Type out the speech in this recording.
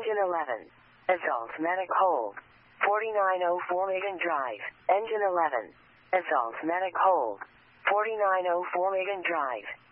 Engine 11. Exhaust medic hold. 4904 Megan Drive. Engine 11. Exhaust medic hold. 4904 Megan Drive.